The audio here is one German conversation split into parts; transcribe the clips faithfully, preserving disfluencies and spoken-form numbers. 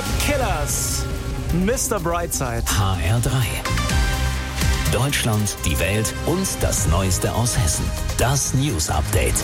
Killers, Mister Brightside. H R drei. Deutschland, die Welt und das Neueste aus Hessen. Das News Update.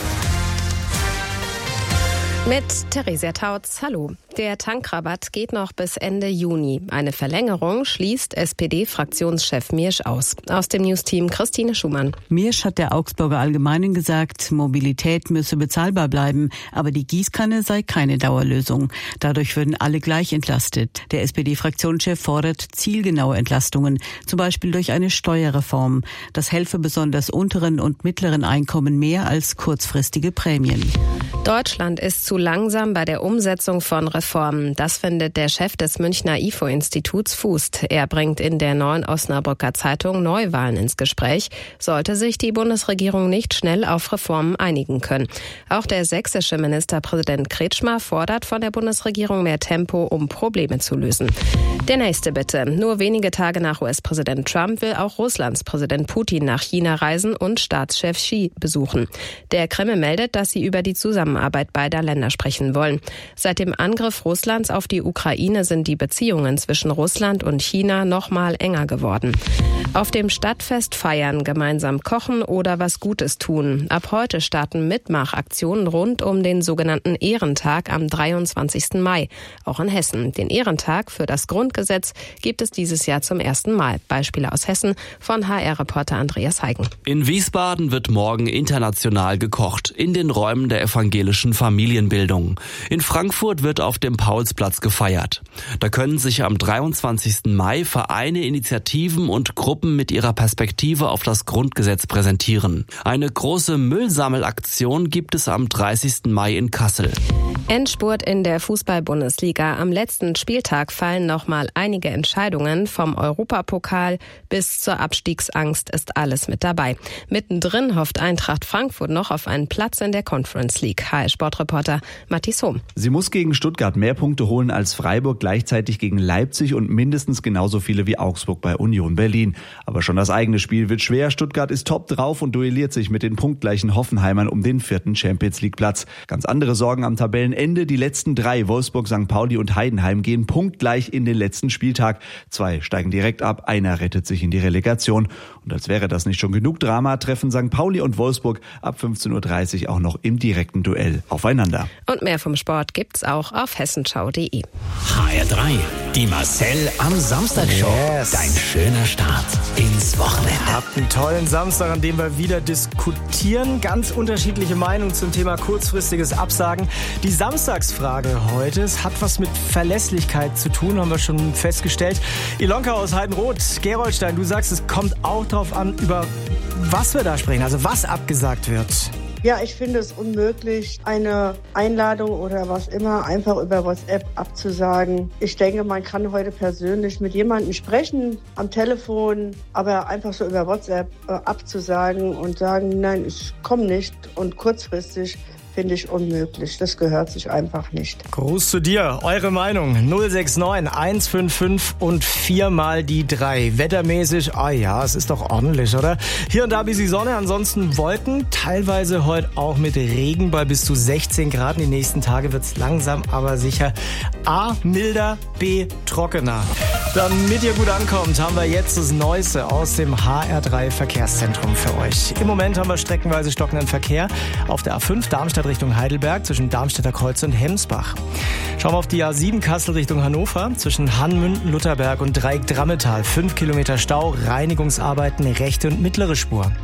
Mit Theresia Tautz, hallo. Der Tankrabatt geht noch bis Ende Juni. Eine Verlängerung schließt S P D-Fraktionschef Miersch aus. Aus dem Newsteam Christine Schumann. Miersch hat der Augsburger Allgemeinen gesagt, Mobilität müsse bezahlbar bleiben, aber die Gießkanne sei keine Dauerlösung. Dadurch würden alle gleich entlastet. Der S P D-Fraktionschef fordert zielgenaue Entlastungen, zum Beispiel durch eine Steuerreform. Das helfe besonders unteren und mittleren Einkommen mehr als kurzfristige Prämien. Deutschland ist zu langsam bei der Umsetzung von Reformen. Das findet der Chef des Münchner I F O-Instituts Fußt. Er bringt in der Neuen Osnabrücker Zeitung Neuwahlen ins Gespräch, sollte sich die Bundesregierung nicht schnell auf Reformen einigen können. Auch der sächsische Ministerpräsident Kretschmer fordert von der Bundesregierung mehr Tempo, um Probleme zu lösen. Der nächste bitte. Nur wenige Tage nach U S-Präsident Trump will auch Russlands Präsident Putin nach China reisen und Staatschef Xi besuchen. Der Kreml meldet, dass sie über die Zusammenarbeit beider Länder sprechen wollen. Seit dem Angriff Russlands auf die Ukraine sind die Beziehungen zwischen Russland und China noch mal enger geworden. Auf dem Stadtfest feiern, gemeinsam kochen oder was Gutes tun. Ab heute starten Mitmachaktionen rund um den sogenannten Ehrentag am dreiundzwanzigsten Mai. Auch in Hessen. Den Ehrentag für das Grundgesetz gibt es dieses Jahr zum ersten Mal. Beispiele aus Hessen von H R-Reporter Andreas Heigen. In Wiesbaden wird morgen international gekocht, in den Räumen der evangelischen Familienbildung. In Frankfurt wird auf dem Paulsplatz gefeiert. Da können sich am dreiundzwanzigsten Mai Vereine, Initiativen und Gruppen mit ihrer Perspektive auf das Grundgesetz präsentieren. Eine große Müllsammelaktion gibt es am dreißigsten Mai in Kassel. Endspurt in der Fußball-Bundesliga. Am letzten Spieltag fallen noch mal einige Entscheidungen. Vom Europapokal bis zur Abstiegsangst ist alles mit dabei. Mittendrin hofft Eintracht Frankfurt noch auf einen Platz in der Conference League. H R-Sportreporter Matthias Hohm. Sie muss gegen Stuttgart mehr Punkte holen als Freiburg, gleichzeitig gegen Leipzig und mindestens genauso viele wie Augsburg bei Union Berlin. Aber schon das eigene Spiel wird schwer. Stuttgart ist top drauf und duelliert sich mit den punktgleichen Hoffenheimern um den vierten Champions-League-Platz. Ganz andere Sorgen am Tabellenende. Die letzten drei, Wolfsburg, Sankt Pauli und Heidenheim, gehen punktgleich in den letzten Spieltag. Zwei steigen direkt ab, einer rettet sich in die Relegation. Und als wäre das nicht schon genug Drama, treffen Sankt Pauli und Wolfsburg ab fünfzehn Uhr dreißig auch noch im direkten Duell aufeinander. Und mehr vom Sport gibt's auch auf hessenschau punkt de. H R drei, die Marcel am Samstag Show. Yes. Dein schöner Start ins Wochenende. Habt einen tollen Samstag, an dem wir wieder diskutieren. Ganz unterschiedliche Meinungen zum Thema kurzfristiges Absagen. Die Samstagsfrage heute, es hat was mit Verlässlichkeit zu tun, haben wir schon festgestellt. Ilonka aus Heidenroth, Gerolstein, du sagst, es kommt auch darauf an, über was wir da sprechen, also was abgesagt wird. Ja, ich finde es unmöglich, eine Einladung oder was immer einfach über WhatsApp abzusagen. Ich denke, man kann heute persönlich mit jemandem sprechen am Telefon, aber einfach so über WhatsApp äh, abzusagen und sagen, nein, ich komme nicht und kurzfristig, finde ich unmöglich. Das gehört sich einfach nicht. Gruß zu dir. Eure Meinung. null sechs neun eins fünf fünf und viermal die drei. Wettermäßig, ah ja, es ist doch ordentlich, oder? Hier und da ein bisschen Sonne, ansonsten Wolken. Teilweise heute auch mit Regen bei bis zu sechzehn Grad. Die nächsten Tage wird's langsam, aber sicher A, milder, B, trockener. Damit ihr gut ankommt, haben wir jetzt das Neueste aus dem H R drei Verkehrszentrum für euch. Im Moment haben wir streckenweise stockenden Verkehr auf der A fünf Darmstadt Richtung Heidelberg zwischen Darmstädter Kreuz und Hemsbach. Schauen wir auf die A sieben Kassel Richtung Hannover zwischen Hannmünden, Lutherberg und Dreieck-Drammetal. Fünf Kilometer Stau, Reinigungsarbeiten, rechte und mittlere Spur.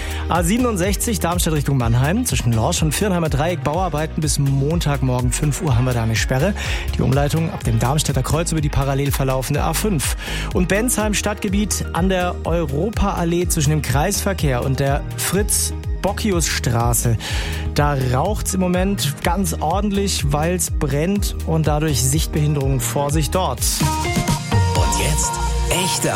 A siebenundsechzig Darmstadt Richtung Mannheim zwischen Lorsch und Viernheimer Dreieck. Bauarbeiten bis Montagmorgen fünf Uhr haben wir da eine Sperre. Die Umleitung ab dem Darmstädter Kreuz über die parallel verlaufende A fünf. Und Bensheim Stadtgebiet an der Europaallee zwischen dem Kreisverkehr und der Fritz Bockiusstraße. Da raucht's im Moment ganz ordentlich, weil's brennt und dadurch Sichtbehinderungen. Vorsicht dort. Und jetzt echte